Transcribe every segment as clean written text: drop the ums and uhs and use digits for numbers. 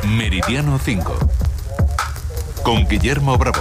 Meridiano 5 con Guillermo Bravo.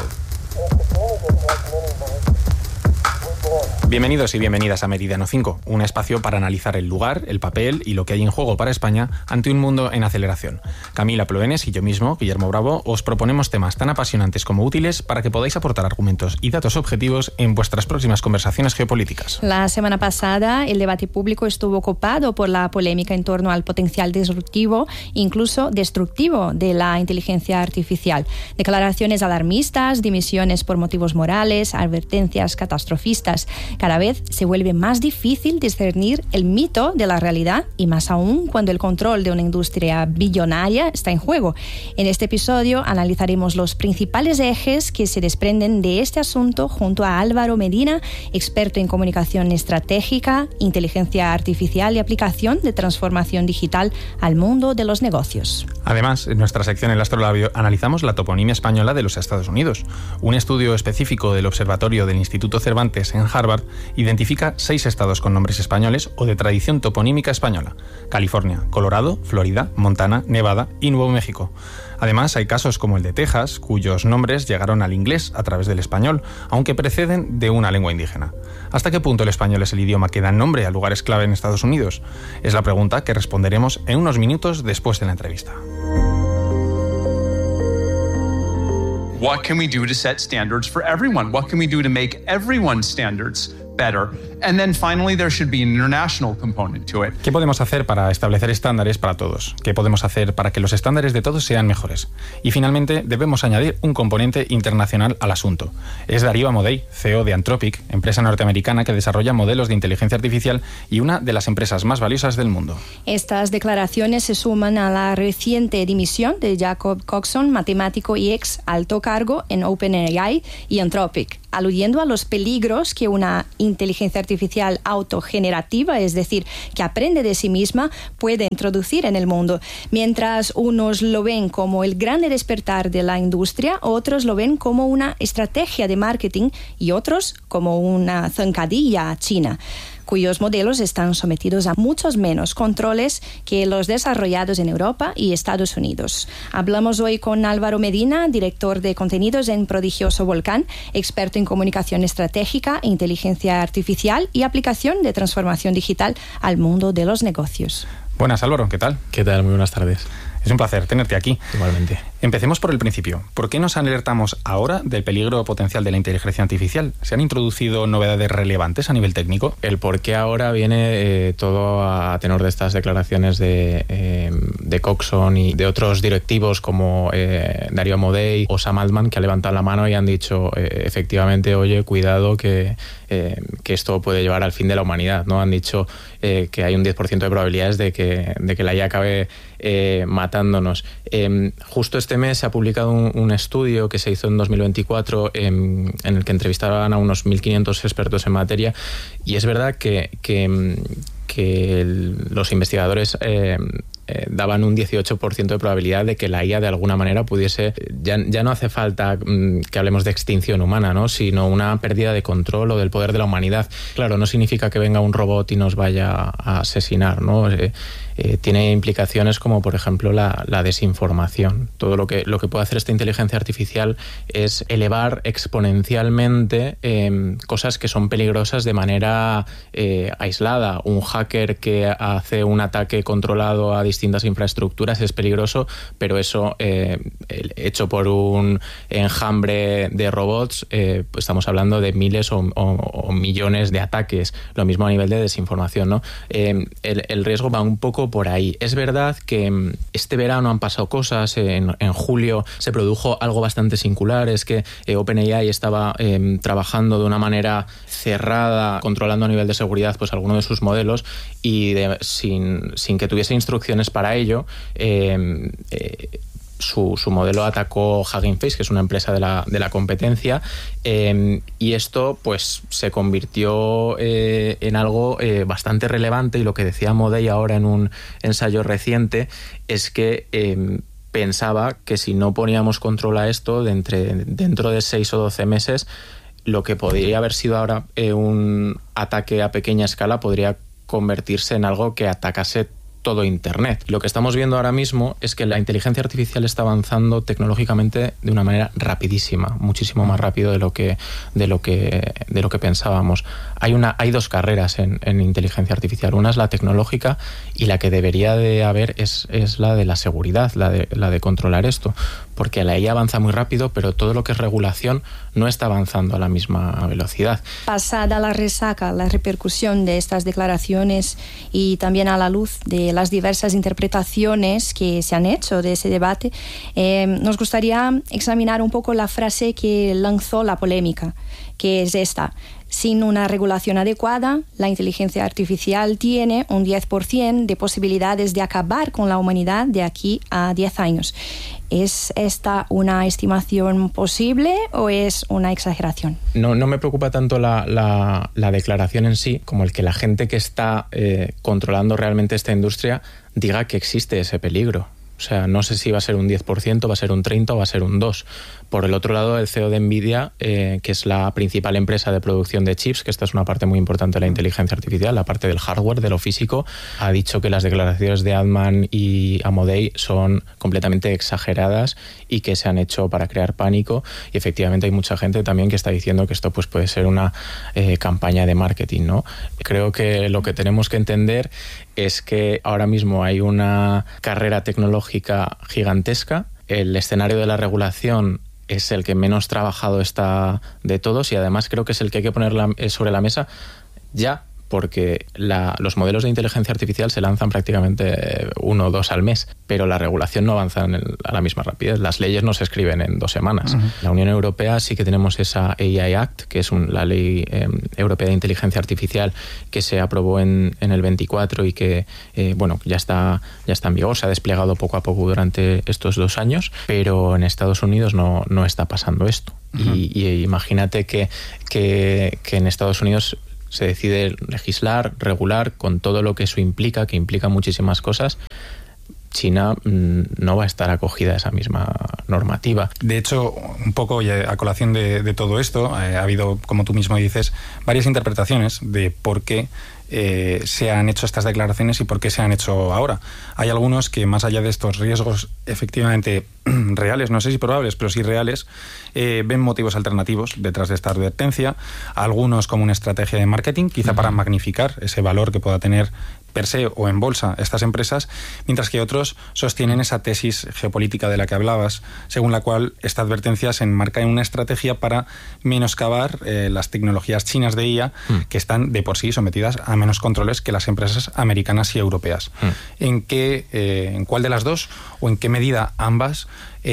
Bienvenidos y bienvenidas a Meridiano 5, un espacio para analizar el lugar, el papel y lo que hay en juego para España ante un mundo en aceleración. Camila Ploenes y yo mismo, Guillermo Bravo, os proponemos temas tan apasionantes como útiles para que podáis aportar argumentos y datos objetivos en vuestras próximas conversaciones geopolíticas. La semana pasada el debate público estuvo copado por la polémica en torno al potencial disruptivo, incluso destructivo, de la inteligencia artificial. Declaraciones alarmistas, dimisiones por motivos morales, advertencias catastrofistas. Cada vez se vuelve más difícil discernir el mito de la realidad y más aún cuando el control de una industria billonaria está en juego. En este episodio analizaremos los principales ejes que se desprenden de este asunto junto a Álvaro Medina, experto en comunicación estratégica, inteligencia artificial y aplicación de transformación digital al mundo de los negocios. Además, en nuestra sección El Astrolabio analizamos la toponimia española de los Estados Unidos. Un estudio específico del Observatorio del Instituto Cervantes en Harvard identifica 6 estados con nombres españoles o de tradición toponímica española: California, Colorado, Florida, Montana, Nevada y Nuevo México. Además, hay casos como el de Texas, cuyos nombres llegaron al inglés a través del español, aunque preceden de una lengua indígena. ¿Hasta qué punto el español es el idioma que da nombre a lugares clave en Estados Unidos? Es la pregunta que responderemos en unos minutos después de la entrevista. What can we do to set standards for everyone? What can we do to make everyone's standards better? And then finally, there should be an international component to it. ¿Qué podemos hacer para establecer estándares para todos? ¿Qué podemos hacer para que los estándares de todos sean mejores? Y finalmente, debemos añadir un componente internacional al asunto. Es Darío Amodei, CEO de Anthropic, empresa norteamericana que desarrolla modelos de inteligencia artificial y una de las empresas más valiosas del mundo. Estas declaraciones se suman a la reciente dimisión de Jacob Coxon, matemático y ex alto cargo en OpenAI y Anthropic, aludiendo a los peligros que una inteligencia artificial autogenerativa, es decir, que aprende de sí misma, puede introducir en el mundo. Mientras unos lo ven como el gran despertar de la industria, otros lo ven como una estrategia de marketing y otros como una zancadilla china, cuyos modelos están sometidos a muchos menos controles que los desarrollados en Europa y Estados Unidos. Hablamos hoy con Álvaro Medina, director de contenidos en Prodigioso Volcán, experto en comunicación estratégica, inteligencia artificial y aplicación de transformación digital al mundo de los negocios. Buenas, Álvaro, ¿qué tal? ¿Qué tal? Muy buenas tardes. Es un placer tenerte aquí. Igualmente. Empecemos por el principio. ¿Por qué nos alertamos ahora del peligro potencial de la inteligencia artificial? ¿Se han introducido novedades relevantes a nivel técnico? El por qué ahora viene todo a tenor de estas declaraciones de Coxon y de otros directivos como Darío Amodei o Sam Altman, que han levantado la mano y han dicho efectivamente, oye, cuidado que esto puede llevar al fin de la humanidad, ¿no? Han dicho que hay un 10% de probabilidades de que la IA acabe matándonos. Justo este mes se ha publicado un estudio que se hizo en 2024 en el que entrevistaban a unos 1.500 expertos en materia, y es verdad que los investigadores daban un 18% de probabilidad de que la IA de alguna manera pudiese, ya no hace falta que hablemos de extinción humana, ¿no?, sino una pérdida de control o del poder de la humanidad. Claro, no significa que venga un robot y nos vaya a asesinar, ¿no? Tiene implicaciones como, por ejemplo, la desinformación. Todo lo que puede hacer esta inteligencia artificial es elevar exponencialmente cosas que son peligrosas de manera aislada. Un hacker que hace un ataque controlado a distintas infraestructuras es peligroso, pero eso hecho por un enjambre de robots, pues estamos hablando de miles o millones de ataques. Lo mismo a nivel de desinformación, ¿no? El riesgo va un poco por ahí. Es verdad que este verano han pasado cosas. En julio se produjo algo bastante singular, es que OpenAI estaba trabajando de una manera cerrada, controlando a nivel de seguridad pues alguno de sus modelos, y sin que tuviese instrucciones para ello, su modelo atacó Hugging Face, que es una empresa de la competencia, y esto pues se convirtió en algo bastante relevante. Y lo que decía Amodei ahora en un ensayo reciente es que pensaba que si no poníamos control a esto, dentro de 6 o 12 meses, lo que podría haber sido ahora un ataque a pequeña escala podría convertirse en algo que atacase todo Internet. Lo que estamos viendo ahora mismo es que la inteligencia artificial está avanzando tecnológicamente de una manera rapidísima, muchísimo más rápido de lo que pensábamos. Hay dos carreras en inteligencia artificial. Una es la tecnológica y la que debería de haber es la de la seguridad, la de controlar esto, porque la IA avanza muy rápido, pero todo lo que es regulación no está avanzando a la misma velocidad. Pasada la resaca, la repercusión de estas declaraciones y también a la luz de las diversas interpretaciones que se han hecho de ese debate, nos gustaría examinar un poco la frase que lanzó la polémica, que es esta: sin una regulación adecuada, la inteligencia artificial tiene un 10% de posibilidades de acabar con la humanidad de aquí a 10 años. ¿Es esta una estimación posible o es una exageración? No me preocupa tanto la declaración en sí, como el que la gente que está controlando realmente esta industria diga que existe ese peligro. O sea, no sé si va a ser un 10%, va a ser un 30% o va a ser un 2%. Por el otro lado, el CEO de Nvidia, que es la principal empresa de producción de chips, que esta es una parte muy importante de la inteligencia artificial, la parte del hardware, de lo físico, ha dicho que las declaraciones de Altman y Amodei son completamente exageradas y que se han hecho para crear pánico. Y efectivamente hay mucha gente también que está diciendo que esto pues puede ser una campaña de marketing, ¿no? Creo que lo que tenemos que entender es que ahora mismo hay una carrera tecnológica gigantesca. El escenario de la regulación es el que menos trabajado está de todos y además creo que es el que hay que poner sobre la mesa ya, porque los modelos de inteligencia artificial se lanzan prácticamente 1 o 2 al mes, pero la regulación no avanza a la misma rapidez. Las leyes no se escriben en 2 semanas. Uh-huh. La Unión Europea sí que tenemos esa AI Act, que es la ley europea de inteligencia artificial que se aprobó en el 24 y que ya está en vigor, se ha desplegado poco a poco durante estos 2 años, pero en Estados Unidos no está pasando esto. Uh-huh. Y imagínate que en Estados Unidos se decide legislar, regular, con todo lo que eso implica, que implica muchísimas cosas. China no va a estar acogida a esa misma normativa. De hecho, un poco a colación de todo esto, ha habido, como tú mismo dices, varias interpretaciones de por qué se han hecho estas declaraciones y por qué se han hecho ahora. Hay algunos que, más allá de estos riesgos efectivamente reales, no sé si probables, pero sí reales, ven motivos alternativos detrás de esta advertencia. Algunos como una estrategia de marketing, quizá para magnificar ese valor que pueda tener per se o en bolsa estas empresas, mientras que otros sostienen esa tesis geopolítica de la que hablabas, según la cual esta advertencia se enmarca en una estrategia para menoscabar las tecnologías chinas de IA que están de por sí sometidas a menos controles que las empresas americanas y europeas. ¿En cuál de las dos o en qué medida ambas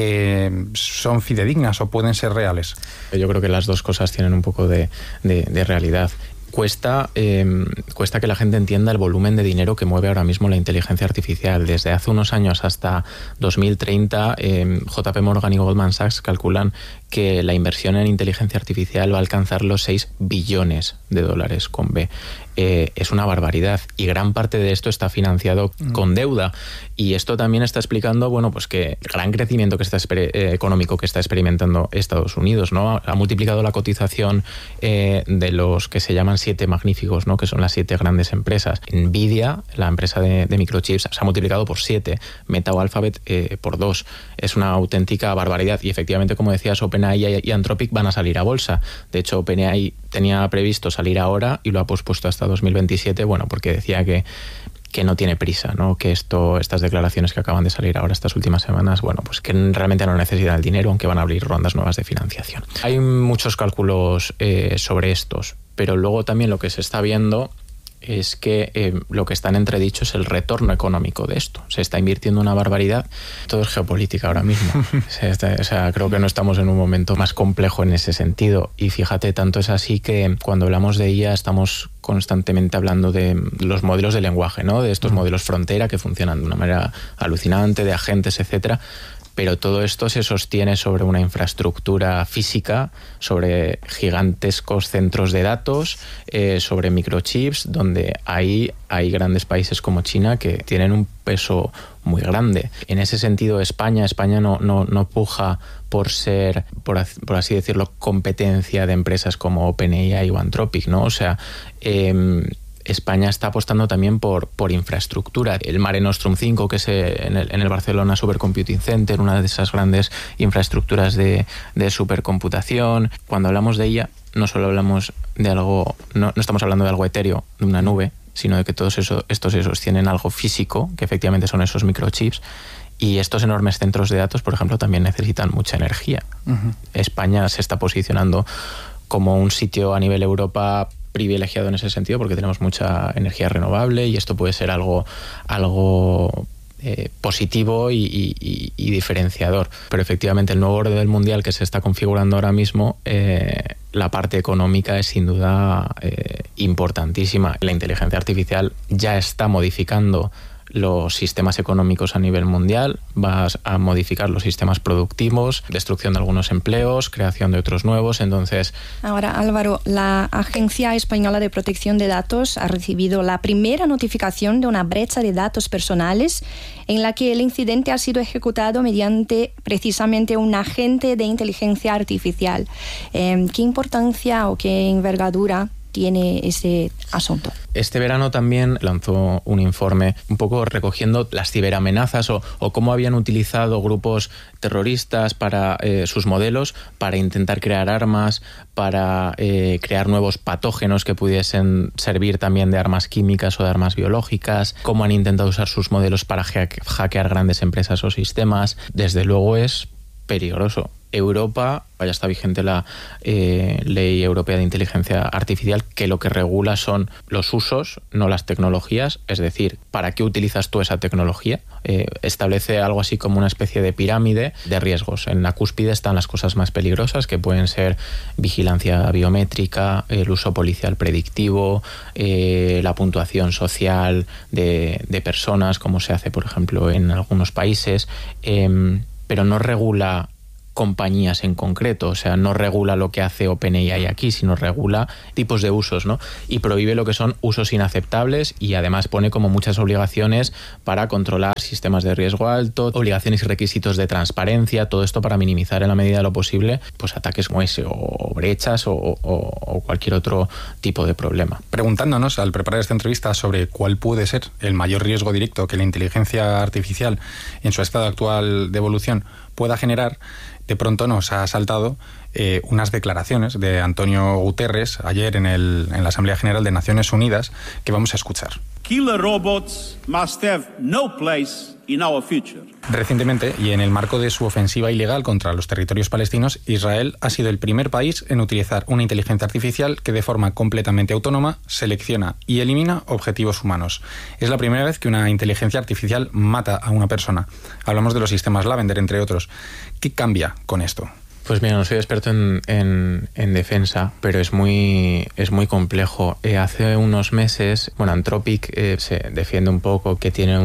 son fidedignas o pueden ser reales? Yo creo que las dos cosas tienen un poco de realidad. Cuesta que la gente entienda el volumen de dinero que mueve ahora mismo la inteligencia artificial. Desde hace unos años hasta 2030, JP Morgan y Goldman Sachs calculan que la inversión en inteligencia artificial va a alcanzar los 6 billones de dólares con B. Es una barbaridad y gran parte de esto está financiado con deuda, y esto también está explicando pues que el gran crecimiento económico que está experimentando Estados Unidos, ¿no? Ha multiplicado la cotización de los que se llaman 7 magníficos, ¿no? Que son las 7 grandes empresas. Nvidia, la empresa de microchips, se ha multiplicado por 7, Meta o Alphabet por 2. Es una auténtica barbaridad y efectivamente, como decías, OpenAI y Anthropic van a salir a bolsa. De hecho, OpenAI tenía previsto salir ahora y lo ha pospuesto hasta 2027, porque decía que no tiene prisa, ¿no? Que estas declaraciones que acaban de salir ahora estas últimas semanas, pues que realmente no necesitan el dinero, aunque van a abrir rondas nuevas de financiación. Hay muchos cálculos sobre estos, pero luego también lo que se está viendo es que lo que está en entredicho es el retorno económico de esto. Se está invirtiendo una barbaridad. Todo es geopolítica ahora mismo. Creo que no estamos en un momento más complejo en ese sentido. Y fíjate, tanto es así que cuando hablamos de IA estamos constantemente hablando de los modelos de lenguaje, ¿no? De estos modelos frontera que funcionan de una manera alucinante, de agentes, etcétera. Pero todo esto se sostiene sobre una infraestructura física, sobre gigantescos centros de datos, sobre microchips, donde hay grandes países como China que tienen un peso muy grande. En ese sentido, España no puja por ser, por así decirlo, competencia de empresas como OpenAI o Anthropic, ¿no? O sea, España está apostando también por infraestructura. El Mare Nostrum 5, que es en el Barcelona Supercomputing Center, una de esas grandes infraestructuras de supercomputación. Cuando hablamos de ella, no solo hablamos de algo, no estamos hablando de algo etéreo, de una nube, sino de que todos estos tienen algo físico, que efectivamente son esos microchips. Y estos enormes centros de datos, por ejemplo, también necesitan mucha energía. España se está posicionando como un sitio a nivel Europa privilegiado en ese sentido, porque tenemos mucha energía renovable y esto puede ser algo positivo y diferenciador. Pero efectivamente el nuevo orden mundial que se está configurando ahora mismo, la parte económica es sin duda importantísima. La inteligencia artificial ya está modificando los sistemas económicos a nivel mundial, vas a modificar los sistemas productivos, destrucción de algunos empleos, creación de otros nuevos. Entonces, ahora, Álvaro, la Agencia Española de Protección de Datos ha recibido la primera notificación de una brecha de datos personales en la que el incidente ha sido ejecutado mediante precisamente un agente de inteligencia artificial. ¿Qué importancia o qué envergadura tiene ese asunto? Este verano también lanzó un informe un poco recogiendo las ciberamenazas o cómo habían utilizado grupos terroristas para sus modelos para intentar crear armas, para crear nuevos patógenos que pudiesen servir también de armas químicas o de armas biológicas, cómo han intentado usar sus modelos para hackear grandes empresas o sistemas. Desde luego es peligroso. Europa, ya está vigente la Ley Europea de Inteligencia Artificial, que lo que regula son los usos, no las tecnologías. Es decir, ¿para qué utilizas tú esa tecnología? Establece algo así como una especie de pirámide de riesgos. En la cúspide están las cosas más peligrosas, que pueden ser vigilancia biométrica, el uso policial predictivo, la puntuación social de personas, como se hace, por ejemplo, en algunos países, pero no regula compañías en concreto, o sea, no regula lo que hace OpenAI aquí, sino regula tipos de usos, ¿no? Y prohíbe lo que son usos inaceptables y además pone como muchas obligaciones para controlar sistemas de riesgo alto, obligaciones y requisitos de transparencia, todo esto para minimizar en la medida de lo posible pues ataques como ese o brechas o cualquier otro tipo de problema. Preguntándonos al preparar esta entrevista sobre cuál puede ser el mayor riesgo directo que la inteligencia artificial en su estado actual de evolución pueda generar, de pronto nos ha saltado unas declaraciones de Antonio Guterres ayer en la Asamblea General de Naciones Unidas que vamos a escuchar. Killer robots must have no place in our future. Recientemente, y en el marco de su ofensiva ilegal contra los territorios palestinos, Israel ha sido el primer país en utilizar una inteligencia artificial que de forma completamente autónoma selecciona y elimina objetivos humanos. Es la primera vez que una inteligencia artificial mata a una persona. Hablamos de los sistemas Lavender, entre otros. ¿Qué cambia con esto? Pues mira, no soy experto en defensa, pero es muy complejo. Hace unos meses, Anthropic se defiende un poco que tiene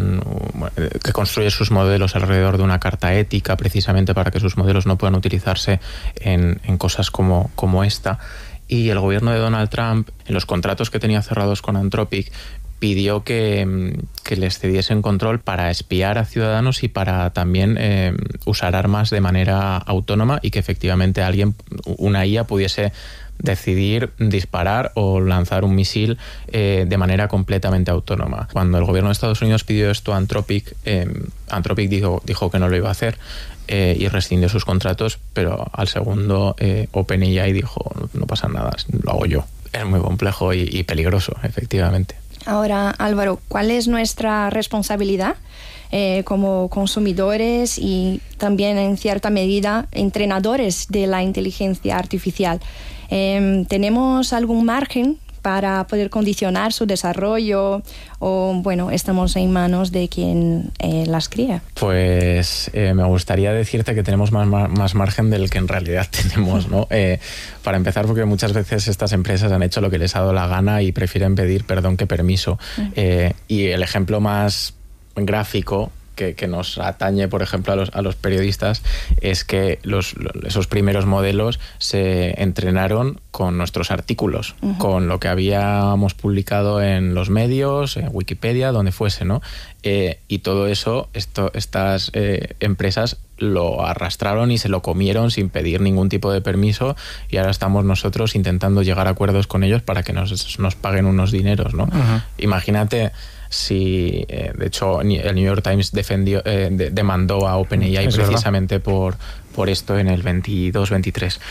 que construye sus modelos alrededor de una carta ética, precisamente para que sus modelos no puedan utilizarse en cosas como esta. Y el gobierno de Donald Trump, en los contratos que tenía cerrados con Anthropic, pidió que les cediesen control para espiar a ciudadanos y para también usar armas de manera autónoma y que efectivamente una IA pudiese decidir disparar o lanzar un misil de manera completamente autónoma. Cuando el gobierno de Estados Unidos pidió esto a Anthropic, Anthropic dijo que no lo iba a hacer y rescindió sus contratos, pero al segundo OpenAI dijo no pasa nada, lo hago yo. Es muy complejo y peligroso, efectivamente. Ahora, Álvaro, ¿cuál es nuestra responsabilidad como consumidores y también en cierta medida entrenadores de la inteligencia artificial? ¿Tenemos algún margen para poder condicionar su desarrollo o, estamos en manos de quien las cría? Pues me gustaría decirte que tenemos más margen del que en realidad tenemos, ¿no? Para empezar, porque muchas veces estas empresas han hecho lo que les ha dado la gana y prefieren pedir perdón que permiso. Y el ejemplo más gráfico que nos atañe, por ejemplo, a los periodistas, es que esos primeros modelos se entrenaron con nuestros artículos, con lo que habíamos publicado en los medios, en Wikipedia, donde fuese, ¿no? Y todo eso, estas empresas lo arrastraron y se lo comieron sin pedir ningún tipo de permiso, y ahora estamos nosotros intentando llegar a acuerdos con ellos para que nos paguen unos dineros, ¿no? Uh-huh. Imagínate si, de hecho, el New York Times demandó a OpenAI precisamente por esto en el 22-23.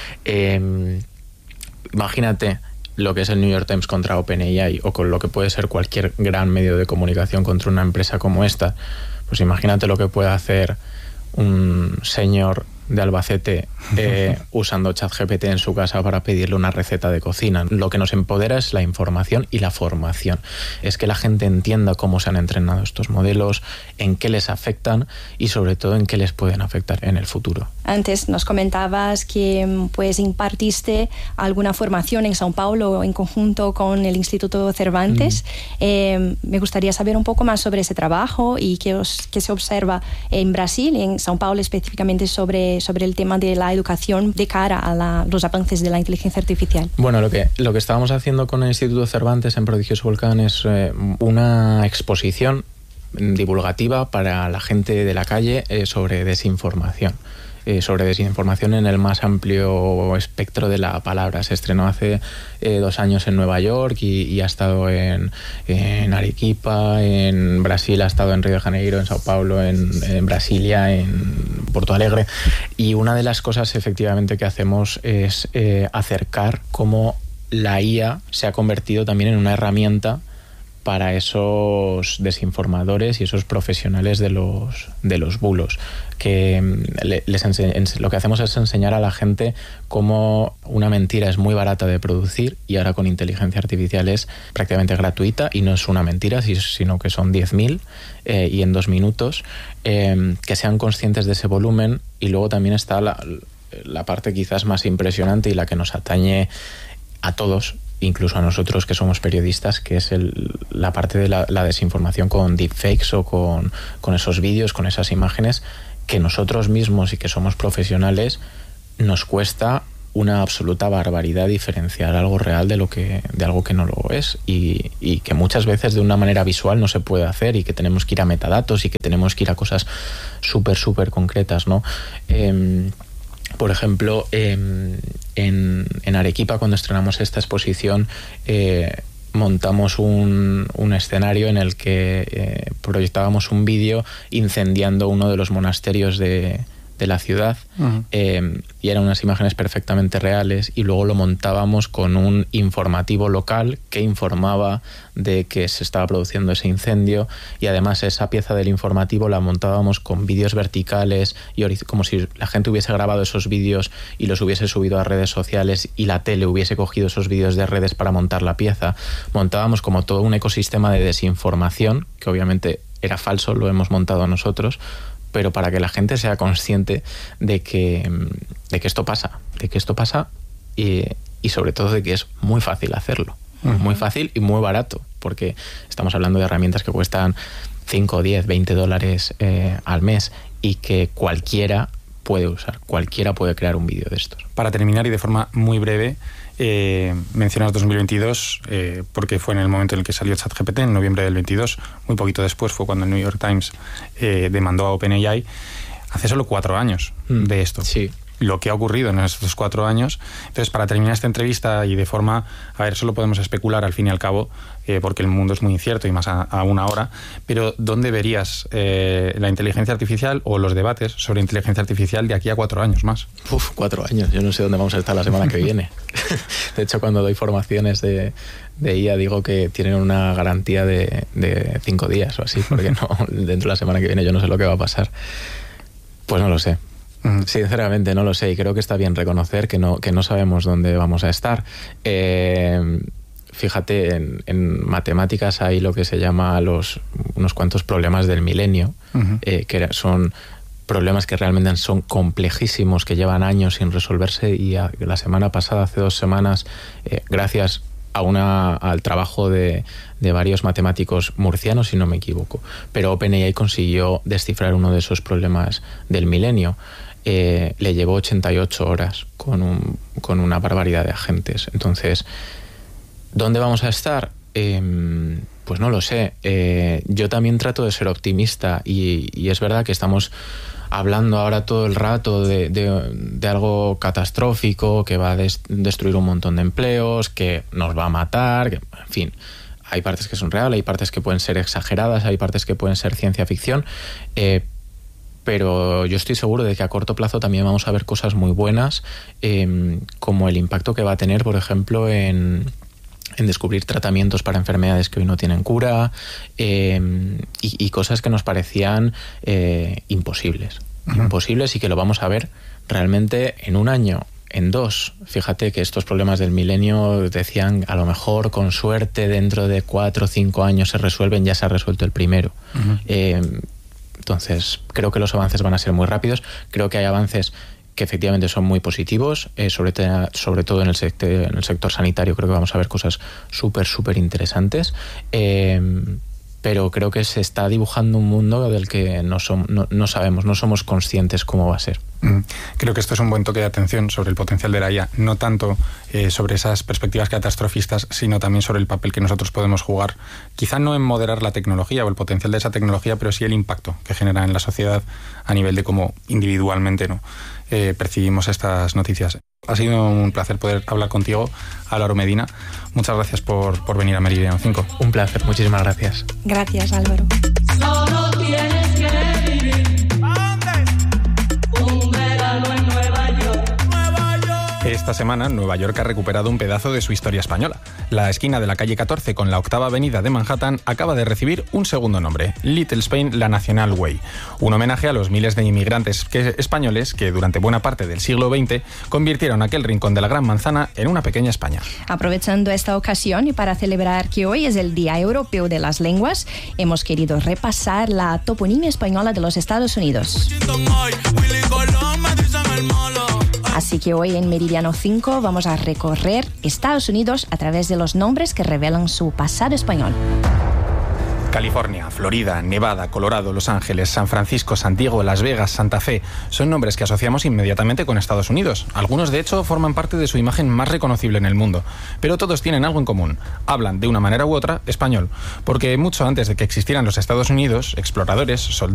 Imagínate lo que es el New York Times contra OpenAI, o con lo que puede ser cualquier gran medio de comunicación contra una empresa como esta. Pues imagínate lo que puede hacer un señor de Albacete usando ChatGPT en su casa para pedirle una receta de cocina. Lo que nos empodera es la información y la formación. Es que la gente entienda cómo se han entrenado estos modelos, en qué les afectan y sobre todo en qué les pueden afectar en el futuro. Antes nos comentabas que pues impartiste alguna formación en São Paulo en conjunto con el Instituto Cervantes. Me gustaría saber un poco más sobre ese trabajo y qué se observa en Brasil y en São Paulo específicamente sobre el tema de la educación de cara a los avances de la inteligencia artificial. Bueno, lo que estábamos haciendo con el Instituto Cervantes en Prodigioso Volcán es una exposición divulgativa para la gente de la calle sobre desinformación. Sobre desinformación en el más amplio espectro de la palabra. Se estrenó hace 2 años en Nueva York y ha estado en Arequipa, en Brasil, ha estado en Río de Janeiro, en Sao Paulo, en Brasilia, en Porto Alegre. Y una de las cosas efectivamente que hacemos es acercar cómo la IA se ha convertido también en una herramienta para esos desinformadores y esos profesionales de los bulos, que lo que hacemos es enseñar a la gente cómo una mentira es muy barata de producir y ahora con inteligencia artificial es prácticamente gratuita, y no es una mentira, sino que son 10.000 y en 2 minutos, que sean conscientes de ese volumen. Y luego también está la parte quizás más impresionante y la que nos atañe a todos, incluso a nosotros que somos periodistas, que es la parte de la desinformación con deepfakes o con esos vídeos, con esas imágenes, que nosotros mismos y que somos profesionales nos cuesta una absoluta barbaridad diferenciar algo real de algo que no lo es, y que muchas veces de una manera visual no se puede hacer, y que tenemos que ir a metadatos y que tenemos que ir a cosas súper concretas, ¿no? Por ejemplo, en Arequipa, cuando estrenamos esta exposición, montamos un escenario en el que proyectábamos un vídeo incendiando uno de los monasterios de la ciudad. Uh-huh. Y eran unas imágenes perfectamente reales, y luego lo montábamos con un informativo local que informaba de que se estaba produciendo ese incendio, y además esa pieza del informativo la montábamos con vídeos verticales y como si la gente hubiese grabado esos vídeos y los hubiese subido a redes sociales y la tele hubiese cogido esos vídeos de redes para montar la pieza. Montábamos como todo un ecosistema de desinformación, que obviamente era falso, lo hemos montado nosotros, pero para que la gente sea consciente de que esto pasa, y sobre todo de que es muy fácil hacerlo. Uh-huh. Muy fácil y muy barato, porque estamos hablando de herramientas que cuestan 5, 10, 20 dólares al mes, y que cualquiera puede usar, cualquiera puede crear un vídeo de estos. Para terminar, y de forma muy breve, mencionas 2022 porque fue en el momento en el que salió ChatGPT, en noviembre del 22. Muy poquito después fue cuando el New York Times demandó a OpenAI. Hace solo 4 años de esto. Sí. Lo que ha ocurrido en estos 4 años. Entonces, para terminar esta entrevista, y de forma, solo podemos especular al fin y al cabo, porque el mundo es muy incierto y más aún ahora, pero ¿dónde verías la inteligencia artificial o los debates sobre inteligencia artificial de aquí a 4 años más? 4 años, yo no sé dónde vamos a estar la semana que viene. De hecho, cuando doy formaciones de IA digo que tienen una garantía de 5 días o así, porque no, dentro de la semana que viene yo no sé lo que va a pasar. Pues no lo sé. Sinceramente no lo sé, y creo que está bien reconocer que no sabemos dónde vamos a estar. Fíjate, en matemáticas hay lo que se llama unos cuantos problemas del milenio, uh-huh. Que son problemas que realmente son complejísimos, que llevan años sin resolverse, y la semana pasada, hace 2 semanas, gracias al trabajo de varios matemáticos murcianos, si no me equivoco, pero OpenAI consiguió descifrar uno de esos problemas del milenio. Le llevó 88 horas con una barbaridad de agentes. Entonces, ¿dónde vamos a estar? Pues no lo sé. Yo también trato de ser optimista y es verdad que estamos hablando ahora todo el rato de algo catastrófico, que va a destruir un montón de empleos, que nos va a matar, en fin. Hay partes que son reales, hay partes que pueden ser exageradas, hay partes que pueden ser ciencia ficción, pero yo estoy seguro de que a corto plazo también vamos a ver cosas muy buenas, como el impacto que va a tener, por ejemplo, en descubrir tratamientos para enfermedades que hoy no tienen cura, y cosas que nos parecían imposibles. Imposibles, y que lo vamos a ver realmente en un año, en 2. Fíjate que estos problemas del milenio decían, a lo mejor con suerte dentro de 4 o 5 años se resuelven, ya se ha resuelto el primero. Entonces creo que los avances van a ser muy rápidos. Creo que hay avances que efectivamente son muy positivos, sobre todo en el sector sanitario. Creo que vamos a ver cosas súper interesantes, pero creo que se está dibujando un mundo del que no sabemos, no somos conscientes cómo va a ser. Creo que esto es un buen toque de atención sobre el potencial de la IA, no tanto sobre esas perspectivas catastrofistas, sino también sobre el papel que nosotros podemos jugar, quizá no en moderar la tecnología o el potencial de esa tecnología, pero sí el impacto que genera en la sociedad a nivel de cómo individualmente percibimos estas noticias. Ha sido un placer poder hablar contigo, Álvaro Medina. Muchas gracias por venir a Meridiano 5. Un placer, muchísimas gracias. Gracias, Álvaro. Solo tienes que vivir. Un verano en Nueva York. Esta semana, Nueva York ha recuperado un pedazo de su historia española. La esquina de la calle 14 con la 8ª avenida de Manhattan acaba de recibir un segundo nombre, Little Spain, la National Way, un homenaje a los miles de inmigrantes españoles que durante buena parte del siglo XX convirtieron aquel rincón de la Gran Manzana en una pequeña España. Aprovechando esta ocasión y para celebrar que hoy es el Día Europeo de las Lenguas, hemos querido repasar la toponimia española de los Estados Unidos. Así que hoy en Meridiano 5 vamos a recorrer Estados Unidos a través de los nombres que revelan su pasado español. California, Florida, Nevada, Colorado, Los Ángeles, San Francisco, San Diego, Las Vegas, Santa Fe son nombres que asociamos inmediatamente con Estados Unidos. Algunos, de hecho, forman parte de su imagen más reconocible en el mundo. Pero todos tienen algo en común. Hablan, de una manera u otra, español. Porque mucho antes de que existieran los Estados Unidos, exploradores, soldados